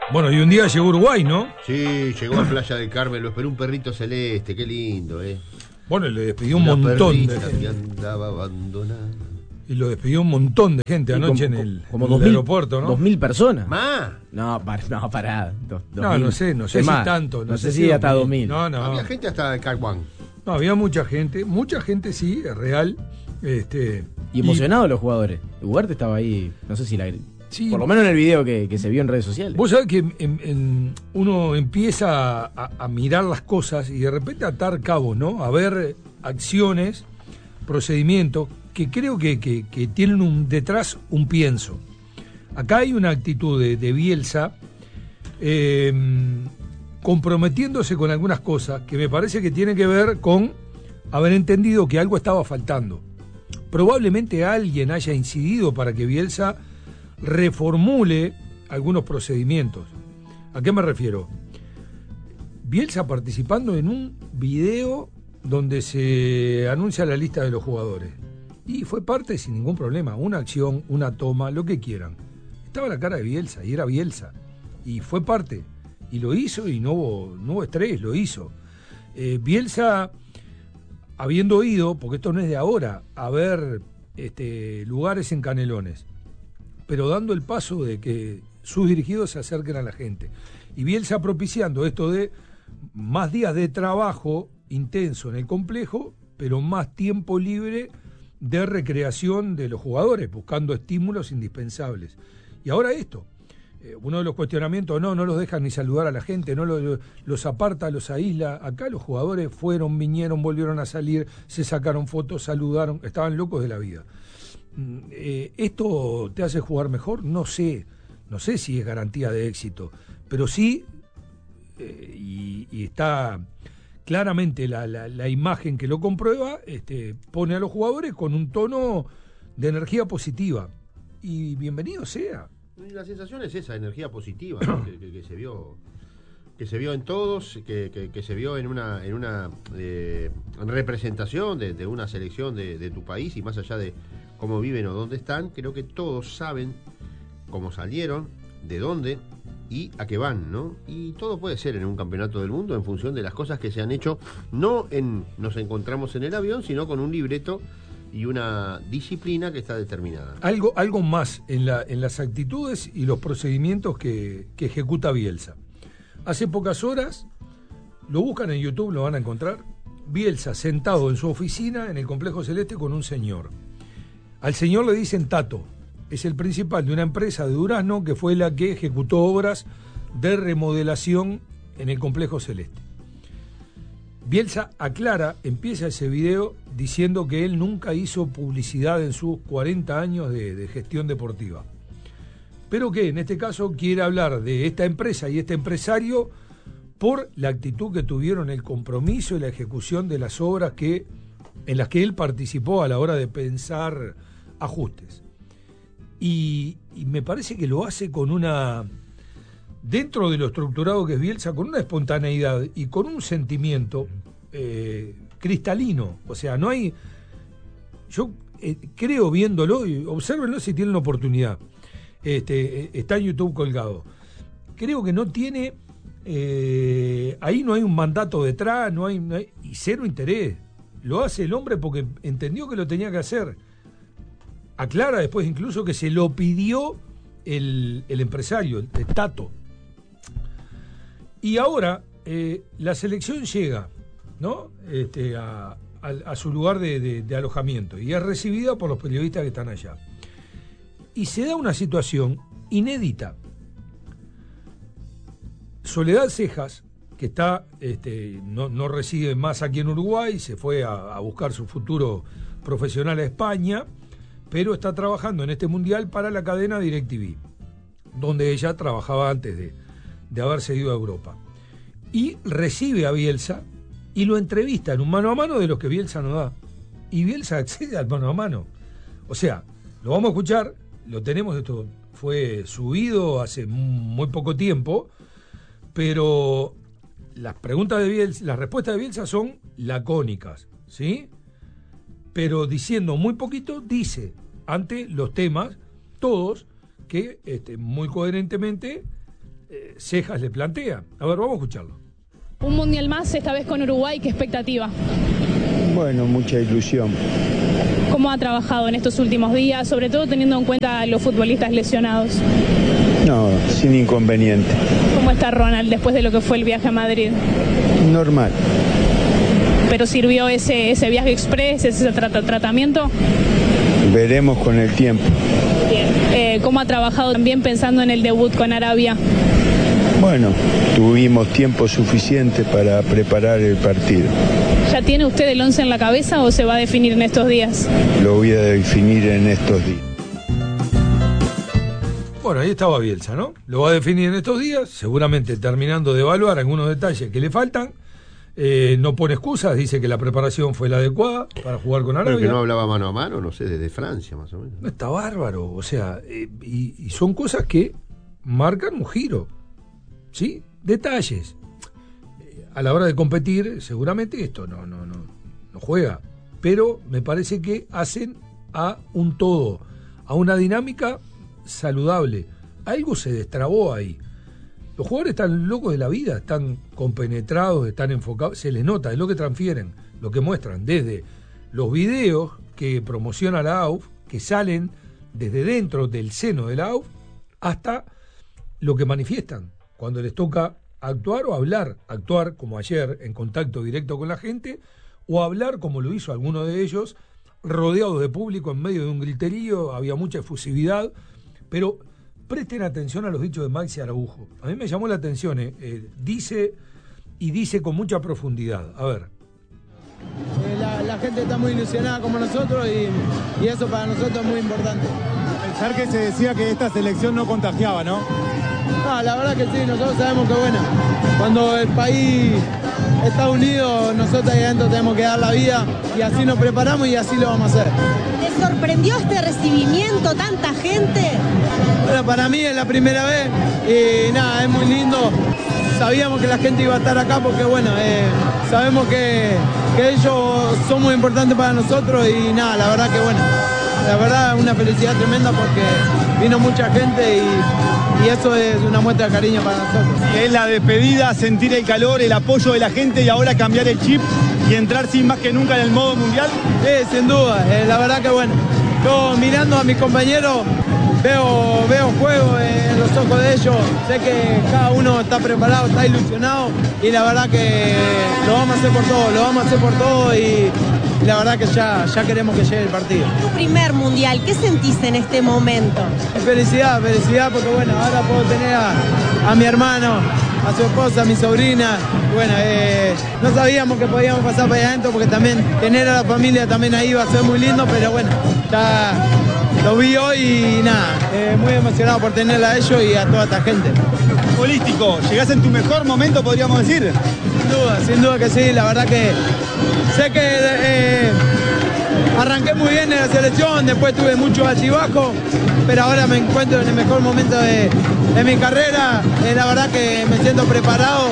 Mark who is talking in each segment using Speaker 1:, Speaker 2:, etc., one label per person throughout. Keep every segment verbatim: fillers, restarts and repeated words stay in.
Speaker 1: Bueno, y un día llegó Uruguay, ¿no?
Speaker 2: Sí, llegó a Playa del Carmen, lo esperó un perrito celeste, qué lindo, ¿eh?
Speaker 1: Bueno, y le despidió un
Speaker 2: Una
Speaker 1: montón de
Speaker 2: perrita
Speaker 1: gente.
Speaker 2: que andaba abandonada.
Speaker 1: Y lo despidió un montón de gente
Speaker 3: Y
Speaker 1: anoche
Speaker 3: como-
Speaker 1: en el,
Speaker 3: como
Speaker 1: en el
Speaker 3: dos mil,
Speaker 1: aeropuerto, ¿no?
Speaker 3: Dos mil personas.
Speaker 2: ¡Más!
Speaker 3: No, para, no, pará. Do- dos
Speaker 1: No,
Speaker 3: mil.
Speaker 1: no sé, no sé
Speaker 3: Es
Speaker 1: si
Speaker 3: más,
Speaker 1: tanto.
Speaker 3: No, sé si hasta dos mil.
Speaker 1: No, no.
Speaker 2: Había gente hasta de Caguán.
Speaker 1: No, había mucha gente. Mucha gente, sí, es real. Este,
Speaker 3: Y emocionados los jugadores. Ugarte estaba ahí, no sé si la...
Speaker 1: Sí.
Speaker 3: Por lo menos en el video que, que se vio en redes sociales.
Speaker 1: Vos sabés que en- en- uno empieza a, a mirar las cosas y de repente a atar cabos, ¿no? A ver acciones, procedimientos que creo que, que- que tienen un, detrás un pienso. Acá hay una actitud de, de Bielsa eh, comprometiéndose con algunas cosas que me parece que tienen que ver con haber entendido que algo estaba faltando. Probablemente alguien haya incidido para que Bielsa reformule algunos procedimientos. ¿A qué me refiero? Bielsa participando en un video donde se anuncia la lista de los jugadores. Y fue parte sin ningún problema, una acción, una toma, lo que quieran. Estaba la cara de Bielsa y era Bielsa. Y fue parte. Y lo hizo y no hubo, no hubo estrés, lo hizo. Eh, Bielsa, habiendo ido, porque esto no es de ahora, a ver este, lugares en Canelones, pero dando el paso de que sus dirigidos se acerquen a la gente. Y Bielsa propiciando esto de más días de trabajo intenso en el complejo, pero más tiempo libre de recreación de los jugadores, buscando estímulos indispensables. Y ahora esto, eh, uno de los cuestionamientos, no, no los dejan ni saludar a la gente, no los, los aparta, los aísla. Acá los jugadores fueron, vinieron, volvieron a salir, se sacaron fotos, saludaron, estaban locos de la vida. Eh, ¿Esto te hace jugar mejor? No sé, no sé si es garantía de éxito, pero sí, eh, y, y está claramente la, la, la imagen que lo comprueba, este, pone a los jugadores con un tono de energía positiva, y bienvenido sea.
Speaker 2: La sensación es esa, energía positiva, ¿no? que, que, que se vio que se vio en todos, que, que, que se vio en una en una eh, representación de, de una selección de, de tu país, y más allá de cómo viven o dónde están, creo que todos saben cómo salieron, de dónde y a qué van, ¿no? Y todo puede ser en un campeonato del mundo en función de las cosas que se han hecho, no en nos encontramos en el avión, sino con un libreto y una disciplina que está determinada.
Speaker 1: Algo, algo más en, la, en las actitudes y los procedimientos que, que ejecuta Bielsa. Hace pocas horas, lo buscan en YouTube, lo van a encontrar, Bielsa sentado en su oficina en el Complejo Celeste con un señor. Al señor le dicen Tato, es el principal de una empresa de Durazno que fue la que ejecutó obras de remodelación en el Complejo Celeste. Bielsa aclara, empieza ese video diciendo que él nunca hizo publicidad en sus cuarenta años de, de gestión deportiva. Pero que en este caso quiere hablar de esta empresa y este empresario por la actitud que tuvieron, el compromiso y la ejecución de las obras que, en las que él participó a la hora de pensar ajustes. Y, y me parece que lo hace con una, dentro de lo estructurado que es Bielsa, con una espontaneidad y con un sentimiento eh, cristalino. O sea, no hay... Yo eh, creo viéndolo, y obsérvenlo si tienen la oportunidad, este, eh, está en YouTube colgado. Creo que no tiene... Eh, ahí no hay un mandato detrás, no hay, no hay... Y cero interés. Lo hace el hombre porque entendió que lo tenía que hacer. Aclara después incluso que se lo pidió el, el empresario, el, el Tato. Y ahora eh, la selección llega, ¿no? Este, a, a, a su lugar de, de, de alojamiento y es recibida por los periodistas que están allá. Y se da una situación inédita. Soledad Cejas, que está, este, no, no reside más aquí en Uruguay, se fue a, a buscar su futuro profesional a España, pero está trabajando en este mundial para la cadena DirecTV, donde ella trabajaba antes de, de haberse ido a Europa. Y recibe a Bielsa y lo entrevista en un mano a mano de los que Bielsa no da. Y Bielsa accede al mano a mano. O sea, lo vamos a escuchar, lo tenemos, esto fue subido hace muy poco tiempo, pero las preguntas de Bielsa, las respuestas de Bielsa son lacónicas, ¿sí? Pero diciendo muy poquito, dice ante los temas, todos, que este, muy coherentemente eh, cejas le plantea. A ver, vamos a escucharlo.
Speaker 4: Un mundial más, esta vez con Uruguay, ¿qué expectativa?
Speaker 5: Bueno, mucha ilusión.
Speaker 4: ¿Cómo ha trabajado en estos últimos días, sobre todo teniendo en cuenta a los futbolistas lesionados?
Speaker 5: No, sin inconveniente.
Speaker 4: ¿Cómo está Ronald después de lo que fue el viaje a Madrid?
Speaker 5: Normal.
Speaker 4: ¿Pero sirvió ese, ese viaje express, ese tra- tratamiento?
Speaker 5: Veremos con el tiempo.
Speaker 4: Bien. Eh, ¿Cómo ha trabajado también pensando en el debut con Arabia?
Speaker 5: Bueno, tuvimos tiempo suficiente para preparar el partido.
Speaker 4: ¿Ya tiene usted el once en la cabeza o se va a definir en estos días?
Speaker 5: Lo voy a definir en estos días.
Speaker 1: Bueno, ahí estaba Bielsa, ¿no? Lo va a definir en estos días, seguramente terminando de evaluar algunos detalles que le faltan. Eh, no pone excusas, dice que la preparación fue la adecuada para jugar con Arabia.
Speaker 2: Pero que no hablaba mano a mano, no sé, desde Francia más o menos.
Speaker 1: Está bárbaro, o sea, eh, y, y son cosas que marcan un giro, ¿sí? Detalles. Eh, a la hora de competir, seguramente esto no, no, no, no juega, pero me parece que hacen a un todo, a una dinámica saludable. Algo se destrabó ahí. Los jugadores están locos de la vida, están compenetrados, están enfocados, se les nota, es lo que transfieren, lo que muestran, desde los videos que promociona la A U F, que salen desde dentro del seno de la A U F, hasta lo que manifiestan, cuando les toca actuar o hablar, actuar como ayer, en contacto directo con la gente, o hablar como lo hizo alguno de ellos, rodeados de público en medio de un griterío, había mucha efusividad, pero presten atención a los dichos de Maxi Araujo. A mí me llamó la atención, eh, eh, dice y dice con mucha profundidad. A ver.
Speaker 6: Eh, la, la gente está muy ilusionada como nosotros y, y eso para nosotros es muy importante.
Speaker 7: Pensar que se decía que esta selección no contagiaba, ¿no?
Speaker 6: No, la verdad que sí, nosotros sabemos que bueno, cuando el país está unido, nosotros ahí adentro tenemos que dar la vida y así nos preparamos y así lo vamos a hacer.
Speaker 8: ¿Te sorprendió este recibimiento, tanta gente?
Speaker 6: Bueno, para mí es la primera vez y nada, es muy lindo. Sabíamos que la gente iba a estar acá porque bueno, eh, sabemos que, que ellos son muy importantes para nosotros y nada, la verdad que bueno, la verdad es una felicidad tremenda porque vino mucha gente y, y eso es una muestra de cariño para nosotros.
Speaker 7: Y es la despedida, sentir el calor, el apoyo de la gente y ahora cambiar el chip y entrar sin más que nunca en el modo mundial.
Speaker 6: Sí, sin duda, eh, la verdad que bueno, yo mirando a mis compañeros veo, veo juego en los ojos de ellos, sé que cada uno está preparado, está ilusionado y la verdad que lo vamos a hacer por todo, lo vamos a hacer por todo y la verdad que ya, ya queremos que llegue el partido.
Speaker 8: Tu primer mundial, ¿qué sentís en este momento?
Speaker 6: Felicidad, felicidad porque bueno, ahora puedo tener a, a mi hermano, a su esposa, a mi sobrina. Bueno, eh, no sabíamos que podíamos pasar para allá adentro porque también tener a la familia también ahí va a ser muy lindo, pero bueno, ya lo vi hoy y nada, eh, muy emocionado por tenerla a ellos y a toda esta gente.
Speaker 7: Futbolístico, llegás en tu mejor momento, podríamos decir.
Speaker 6: Sin duda, sin duda que sí, la verdad que sé que eh, arranqué muy bien en la selección, después tuve mucho altibajo, pero ahora me encuentro en el mejor momento de, de mi carrera, eh, la verdad que me siento preparado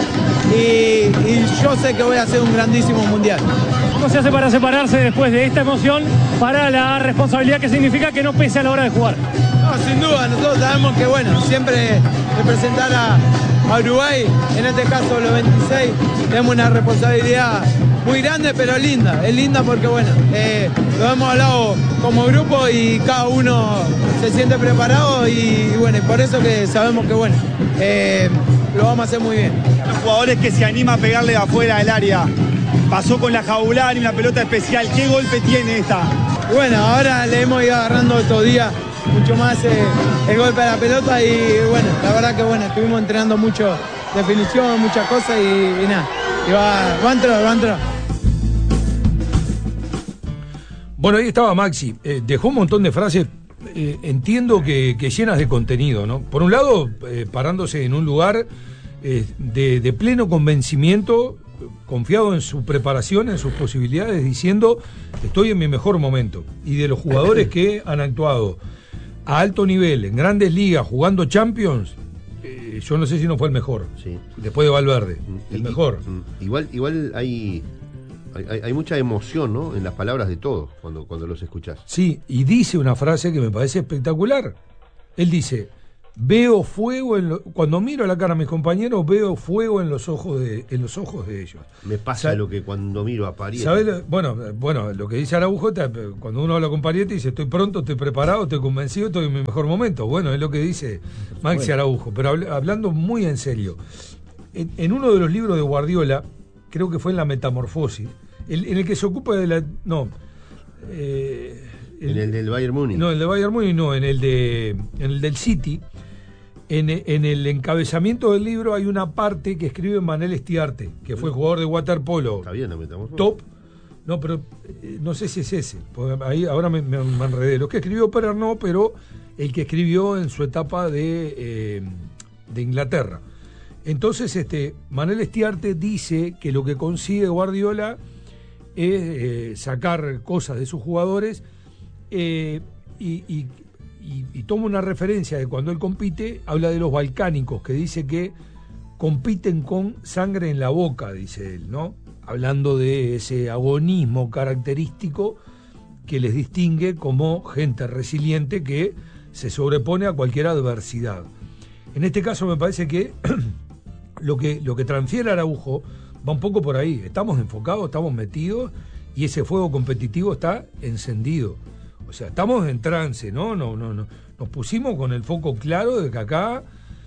Speaker 6: y, y yo sé que voy a hacer un grandísimo mundial.
Speaker 9: ¿Cómo se hace para separarse después de esta emoción para la responsabilidad que significa que no pese a la hora de jugar?
Speaker 6: No, sin duda, nosotros sabemos que bueno, siempre representar a, a Uruguay, en este caso los veintiséis, tenemos una responsabilidad muy grande pero linda, es linda porque bueno, eh, lo hemos hablado como grupo y cada uno se siente preparado y, y bueno, por eso que sabemos que bueno, eh, lo vamos a hacer muy bien.
Speaker 7: Los jugadores que se anima a pegarle de afuera del área, pasó con la Jaular y una pelota especial, ¿qué golpe tiene esta?
Speaker 6: Y bueno, ahora le hemos ido agarrando estos días mucho más eh, el golpe de la pelota y bueno, la verdad que bueno, estuvimos entrenando mucho definición, muchas cosas y, y nada, y va, va a entrar, va a entrar.
Speaker 1: Bueno, ahí estaba Maxi, eh, dejó un montón de frases, eh, entiendo que, que llenas de contenido, ¿no? Por un lado, eh, parándose en un lugar eh, de, de pleno convencimiento, confiado en su preparación, en sus posibilidades, diciendo estoy en mi mejor momento. Y de los jugadores que han actuado a alto nivel, en grandes ligas, jugando Champions, eh, yo no sé si no fue el mejor,
Speaker 2: sí.
Speaker 1: Después de Valverde, el
Speaker 2: y,
Speaker 1: mejor.
Speaker 2: Y, igual igual hay, hay, hay mucha emoción, ¿no?, en las palabras de todos cuando, cuando los escuchás.
Speaker 1: Sí, y dice una frase que me parece espectacular. Él dice, veo fuego en lo, cuando miro la cara a mis compañeros, veo fuego en los ojos de, en los ojos de ellos.
Speaker 2: Me pasa lo que cuando miro a Pariete.
Speaker 1: ¿Sabes? Bueno, bueno, lo que dice Araujo, cuando uno habla con Pariete dice, estoy pronto, estoy preparado, estoy convencido, estoy en mi mejor momento. Bueno, es lo que dice Maxi Araujo, pero habl- hablando muy en serio. En, en uno de los libros de Guardiola, creo que fue en La Metamorfosis, el, en el que se ocupa de la... No, eh,
Speaker 2: el, en el del Bayern Múnich.
Speaker 1: No, el del Bayern Múnich no, en el, de, en el del City. En, en el encabezamiento del libro hay una parte que escribe Manel Estiarte, que fue jugador de waterpolo.
Speaker 2: Está bien, la Metamorfosis.
Speaker 1: Top. No, pero eh, no sé si es ese. Porque ahí ahora me, me, me enredé. Lo que escribió Pérez no, pero el que escribió en su etapa de, eh, de Inglaterra. Entonces, este, Manel Estiarte dice que lo que consigue Guardiola es eh, sacar cosas de sus jugadores eh, y, y, y, y toma una referencia de cuando él compite, habla de los balcánicos, que dice que compiten con sangre en la boca, dice él, ¿no? Hablando de ese agonismo característico que les distingue como gente resiliente que se sobrepone a cualquier adversidad. En este caso me parece que lo que, lo que transfiere Araujo va un poco por ahí. Estamos enfocados, estamos metidos y ese fuego competitivo está encendido. O sea, estamos en trance, ¿no? No, no, no. Nos pusimos con el foco claro de que acá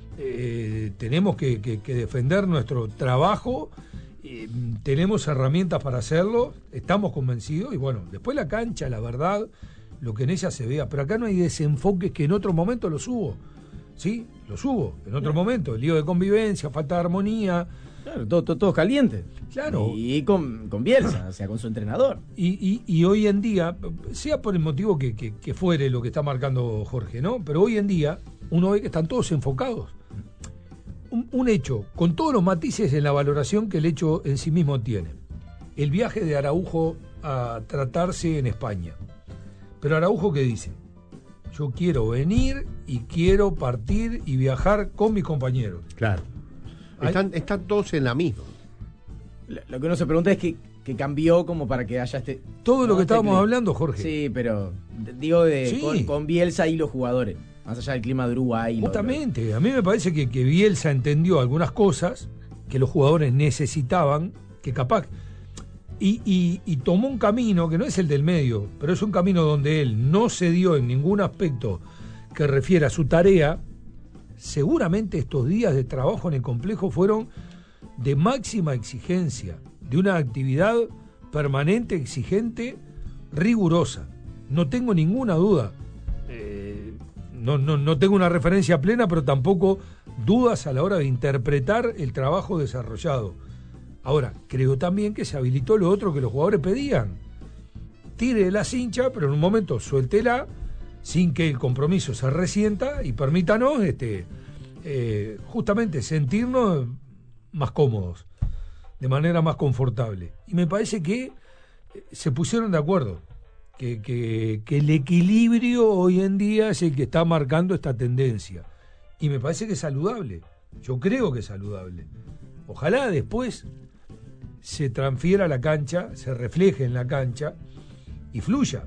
Speaker 1: eh, tenemos que, que, que defender nuestro trabajo, eh, tenemos herramientas para hacerlo, estamos convencidos y bueno, después la cancha, la verdad, lo que en ella se vea. Pero acá no hay desenfoques que en otro momento los hubo. Sí, los hubo en otro momento. El lío de convivencia, falta de armonía.
Speaker 3: Claro, todo, todo, todo caliente.
Speaker 1: Claro.
Speaker 3: Y con, con Bielsa, o sea, con su entrenador.
Speaker 1: Y, y, y hoy en día, sea por el motivo que, que, que fuere lo que está marcando Jorge, ¿no? Pero hoy en día, uno ve que están todos enfocados. Un, un hecho, con todos los matices en la valoración que el hecho en sí mismo tiene. El viaje de Araujo a tratarse en España. Pero Araujo, ¿qué dice? Yo quiero venir y quiero partir y viajar con mis compañeros.
Speaker 2: Claro. Están, están todos en la misma.
Speaker 3: Lo, lo que uno se pregunta es qué, qué cambió como para que haya este...
Speaker 1: Todo lo
Speaker 3: no,
Speaker 1: que
Speaker 3: este
Speaker 1: estábamos
Speaker 3: clima.
Speaker 1: hablando, Jorge.
Speaker 3: Sí, pero digo de
Speaker 1: Sí.
Speaker 3: con, con Bielsa y los jugadores. Más allá del clima de Uruguay. lo-
Speaker 1: Justamente, a mí me parece que, que Bielsa entendió algunas cosas que los jugadores necesitaban, que capaz... Y, y, y tomó un camino que no es el del medio, pero es un camino donde él no cedió en ningún aspecto que refiera a su tarea. Seguramente estos días de trabajo en el complejo fueron de máxima exigencia, de una actividad permanente, exigente, rigurosa. No tengo ninguna duda. Eh, no, no, no tengo una referencia plena, pero tampoco dudas a la hora de interpretar el trabajo desarrollado. Ahora, creo también que se habilitó lo otro que los jugadores pedían. Tire de la cincha, pero en un momento suéltela, sin que el compromiso se resienta y permítanos este, eh, justamente sentirnos más cómodos, de manera más confortable. Y me parece que se pusieron de acuerdo, que, que, que el equilibrio hoy en día es el que está marcando esta tendencia. Y me parece que es saludable, yo creo que es saludable. Ojalá después se transfiera a la cancha, se refleje en la cancha y fluya.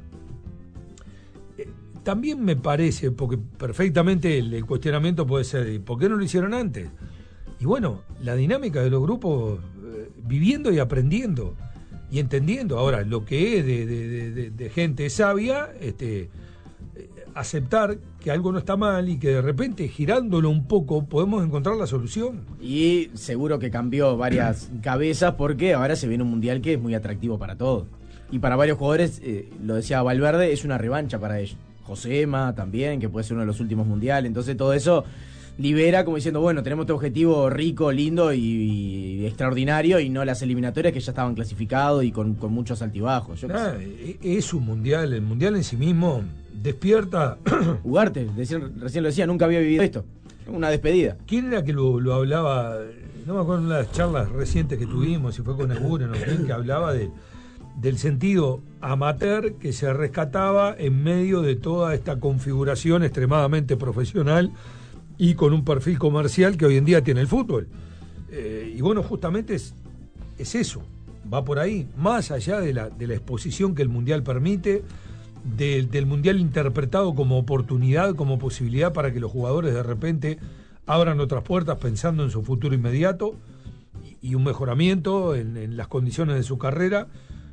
Speaker 1: Eh, también me parece, porque perfectamente el, el cuestionamiento puede ser, ¿por qué no lo hicieron antes? Y bueno, la dinámica de los grupos eh, viviendo y aprendiendo y entendiendo. Ahora, lo que es de, de, de, de, de gente sabia, este, eh, aceptar que algo no está mal y que de repente girándolo un poco podemos encontrar la solución.
Speaker 3: Y seguro que cambió varias cabezas porque ahora se viene un mundial que es muy atractivo para todos. Y para varios jugadores, eh, lo decía Valverde, es una revancha para ellos. Josema también, que puede ser uno de los últimos mundiales. Entonces todo eso libera como diciendo, bueno, tenemos este objetivo rico, lindo y, y extraordinario y no las eliminatorias que ya estaban clasificados y con, con muchos altibajos. Yo qué
Speaker 1: Ah,
Speaker 3: sé.
Speaker 1: es un mundial, el mundial en sí mismo despierta.
Speaker 3: Ugarte, decían- recién lo decía, nunca había vivido esto. Una despedida.
Speaker 1: ¿Quién era que lo, lo hablaba? No me acuerdo en una de las charlas recientes que tuvimos, si fue con Eguren o quién, que hablaba de, del sentido amateur que se rescataba en medio de toda esta configuración extremadamente profesional y con un perfil comercial que hoy en día tiene el fútbol. Eh, y bueno, justamente es, es eso, va por ahí, más allá de la, de la exposición que el Mundial permite, de, del Mundial interpretado como oportunidad, como posibilidad para que los jugadores de repente abran otras puertas pensando en su futuro inmediato y, y un mejoramiento en, en las condiciones de su carrera,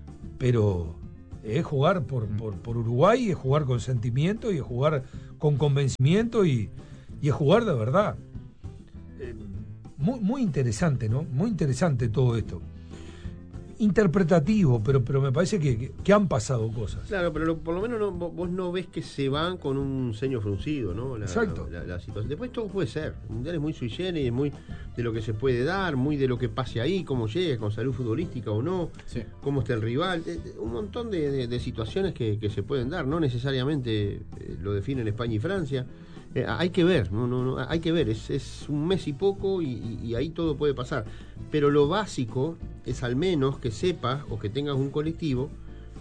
Speaker 1: pero es jugar por, por, por Uruguay, es jugar con sentimiento y es jugar con convencimiento y, y es jugar de verdad. Eh, muy, muy interesante, ¿no? Muy interesante todo esto. Interpretativo, pero pero me parece que, que, que han pasado cosas.
Speaker 2: Claro, pero lo, por lo menos no, vos no ves que se van con un ceño fruncido, ¿no? La,
Speaker 1: Exacto.
Speaker 2: La, la situación. Después todo puede ser. El Mundial es muy sui generis, muy de lo que se puede dar, muy de lo que pase ahí, cómo llegue, con salud futbolística o no, sí. Cómo está el rival. Un montón de, de, de situaciones que, que se pueden dar. No necesariamente eh, lo definen España y Francia. Eh, hay que ver, no, no, no, hay que ver, es, es un mes y poco y, y, y ahí todo puede pasar. Pero lo básico es al menos que sepas o que tengas un colectivo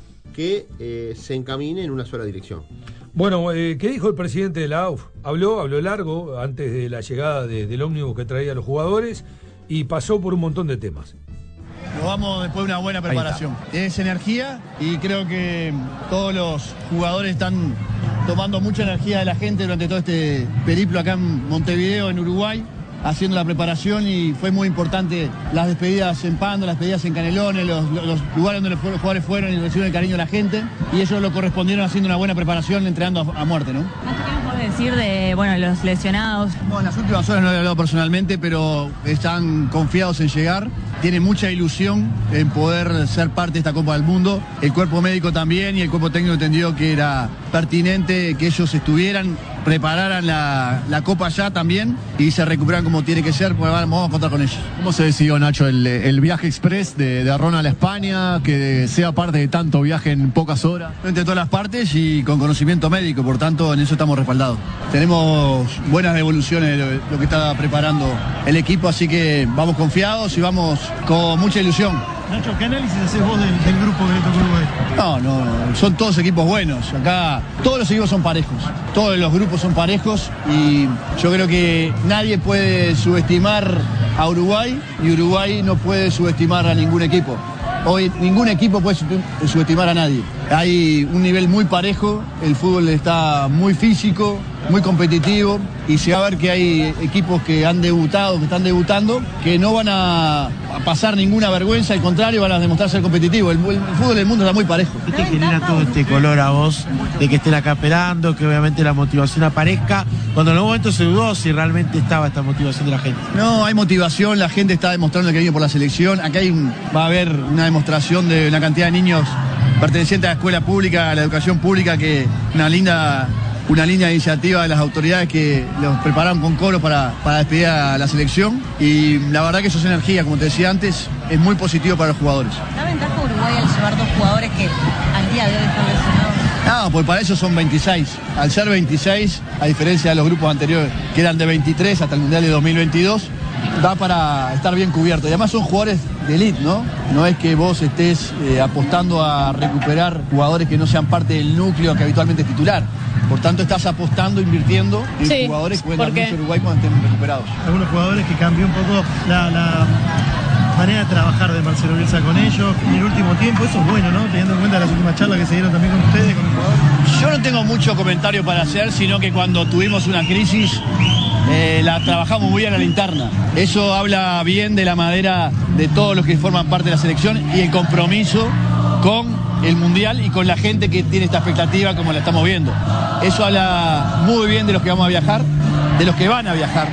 Speaker 2: que eh, se encamine en una sola dirección.
Speaker 1: Bueno, eh, ¿qué dijo el presidente de la A U F? Habló, habló largo antes de la llegada de, del ómnibus que traía a los jugadores y pasó por un montón de temas.
Speaker 10: Nos vamos después de una buena preparación. Es energía y creo que todos los jugadores están tomando mucha energía de la gente durante todo este periplo acá en Montevideo, en Uruguay, haciendo la preparación y fue muy importante las despedidas en Pando, las despedidas en Canelones, los, los lugares donde los jugadores fueron y recibieron el cariño de la gente y ellos lo correspondieron haciendo una buena preparación, entrenando a, a muerte, ¿no?
Speaker 11: ¿Qué nos puedes decir de bueno, los lesionados?
Speaker 10: Bueno, en las últimas horas no he hablado personalmente, pero están confiados en llegar. Tienen mucha ilusión en poder ser parte de esta Copa del Mundo. El cuerpo médico también y el cuerpo técnico entendió que era pertinente que ellos estuvieran, prepararan la, la Copa ya también y se recuperan como tiene que ser, porque vamos a contar con ellos.
Speaker 12: ¿Cómo se decidió, Nacho, el, el viaje express de, de Ronald a España, que sea parte de tanto viaje en pocas horas?
Speaker 10: Entre todas las partes y con conocimiento médico, por tanto en eso estamos respaldados. Tenemos buenas devoluciones de lo que está preparando el equipo, así que vamos confiados y vamos con mucha ilusión.
Speaker 13: Nacho, ¿qué análisis haces vos del, del grupo que le tocó Uruguay?
Speaker 10: No, no, no, son todos equipos buenos. Acá todos los equipos son parejos, todos los grupos son parejos y yo creo que nadie puede subestimar a Uruguay y Uruguay no puede subestimar a ningún equipo. Hoy ningún equipo puede subestimar a nadie. Hay un nivel muy parejo, el fútbol está muy físico, muy competitivo y se va a ver que hay equipos que han debutado, que están debutando, que no van a pasar ninguna vergüenza, al contrario, van a demostrar ser competitivos. El, el fútbol del mundo está muy parejo.
Speaker 14: ¿Qué te genera todo este color a vos de que estén acá esperando, que obviamente la motivación aparezca, cuando en algún momento se dudó si realmente estaba esta motivación de la gente?
Speaker 10: No, hay motivación, la gente está demostrando el cariño por la selección. Acá hay, va a haber una demostración de una cantidad de niños pertenecientes a la escuela pública, a la educación pública, que una linda, una linda iniciativa de las autoridades que los prepararon con coro para, para despedir a la selección y la verdad que eso es energía, como te decía antes, es muy positivo para los jugadores.
Speaker 11: ¿Da ventaja Uruguay al llevar dos jugadores que al día de hoy están lesionados?
Speaker 10: No, pues para eso son veintiséis. Al ser veintiséis, a diferencia de los grupos anteriores que eran de veintitrés hasta el Mundial de dos mil veintidós, da para estar bien cubierto. Y además son jugadores de elite, ¿no? No es que vos estés eh, apostando a recuperar jugadores que no sean parte del núcleo que habitualmente es titular. Por tanto, estás apostando, invirtiendo en sí, jugadores que pueden dar mucho Uruguay cuando estén recuperados.
Speaker 13: Algunos jugadores que cambió un poco la, la manera de trabajar de Marcelo Bielsa con ellos en el último tiempo. Eso es bueno, ¿no? Teniendo en cuenta las últimas charlas que se dieron también con ustedes, con los jugadores.
Speaker 10: Yo no tengo mucho comentario para hacer, sino que cuando tuvimos una crisis eh, la trabajamos muy bien a la interna. Eso habla bien de la madera de todos los que forman parte de la selección y el compromiso con el Mundial y con la gente que tiene esta expectativa como la estamos viendo. Eso habla muy bien de los que vamos a viajar, de los que van a viajar.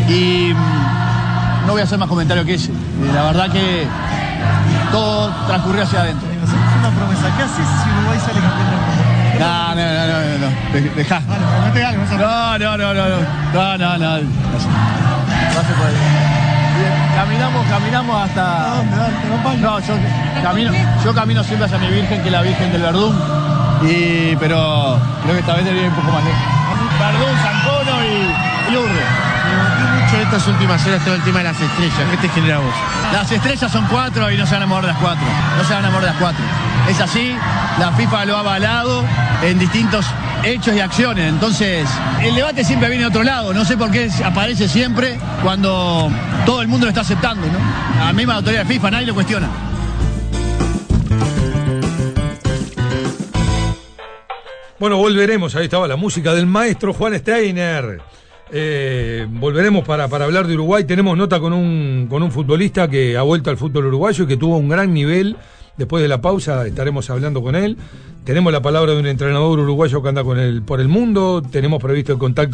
Speaker 10: Y mmm, no voy a hacer más comentarios que ese. La verdad que todo transcurrió hacia adentro.
Speaker 13: Es una promesa. ¿Qué haces si Uruguay sale campeón del mundo?
Speaker 10: No, no, no, no, no. De, dejá.
Speaker 13: Vale, promete algo.
Speaker 10: No, no, no, no, no. No, no, no. No se puede. Caminamos, caminamos hasta... No, yo camino, yo camino siempre hacia mi Virgen, que es la Virgen del Verdún. Y, pero creo que esta vez debería ir un poco más lejos. Verdún, Zancono y, y Urre.
Speaker 14: Me gustó mucho estas últimas horas todo el tema de las estrellas. ¿Qué te genera a vos?
Speaker 10: Las estrellas son cuatro y no se van a mover de las cuatro. No se van a mover de las cuatro. Es así, la FIFA lo ha avalado en distintos hechos y acciones. Entonces, el debate siempre viene de otro lado. No sé por qué aparece siempre cuando todo el mundo lo está aceptando, ¿no? A la misma autoridad de FIFA, nadie lo cuestiona.
Speaker 1: Bueno, volveremos, ahí estaba la música del maestro Juan Steiner. Eh, volveremos para, para hablar de Uruguay. Tenemos nota con un, con un futbolista que ha vuelto al fútbol uruguayo y que tuvo un gran nivel. Después de la pausa estaremos hablando con él. Tenemos la palabra de un entrenador uruguayo que anda con el, por el mundo. Tenemos previsto el contacto